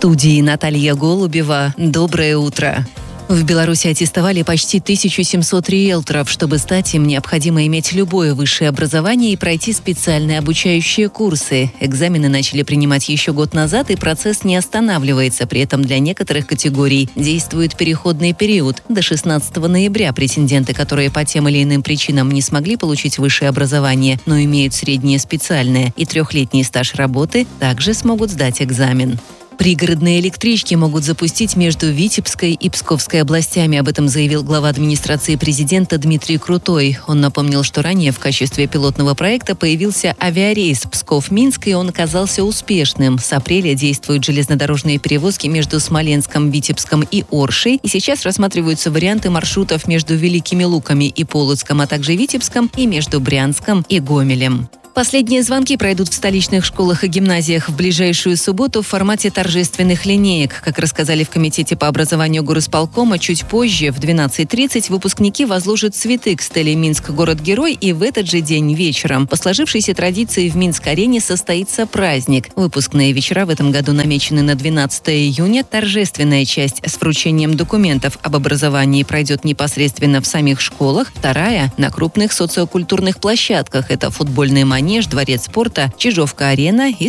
студии Наталья Голубева. Доброе утро. В Беларуси аттестовали почти 1700 риэлторов. Чтобы стать им, необходимо иметь любое высшее образование и пройти специальные обучающие курсы. Экзамены начали принимать еще год назад, и процесс не останавливается. При этом для некоторых категорий действует переходный период. До 16 ноября претенденты, которые по тем или иным причинам не смогли получить высшее образование, но имеют среднее специальное и 3-летний стаж работы, также смогут сдать экзамен. Пригородные электрички могут запустить между Витебской и Псковской областями. Об этом заявил глава администрации президента Дмитрий Крутой. Он напомнил, что ранее в качестве пилотного проекта появился авиарейс Псков-Минск, и он оказался успешным. С апреля действуют железнодорожные перевозки между Смоленском, Витебском и Оршей. И сейчас рассматриваются варианты маршрутов между Великими Луками и Полоцком, а также Витебском, и между Брянском и Гомелем. Последние звонки пройдут в столичных школах и гимназиях в ближайшую субботу в формате торжественных линеек. Как рассказали в Комитете по образованию горисполкома, чуть позже, в 12:30, выпускники возложат цветы к стеле «Минск. Город-герой», и в этот же день вечером по сложившейся традиции в Минск-арене состоится праздник. Выпускные вечера в этом году намечены на 12 июня. Торжественная часть с вручением документов об образовании пройдет непосредственно в самих школах. Вторая – на крупных социокультурных площадках. Это футбольный манеж, дворец спорта, Чижовка-арена и